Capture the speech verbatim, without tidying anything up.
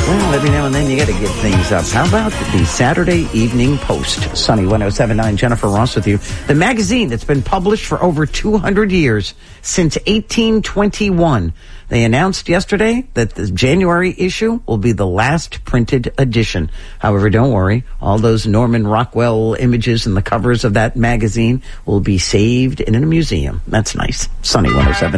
Well, every now and then you got to give things up. How about the Saturday Evening Post? Sunny one oh seven point nine, Jennifer Ross with you. The magazine that's been published for over two hundred years, since eighteen twenty-one. They announced yesterday that the January issue will be the last printed edition. However, don't worry. All those Norman Rockwell images and the covers of that magazine will be saved in a museum. That's nice. Sunny one oh seven point nine.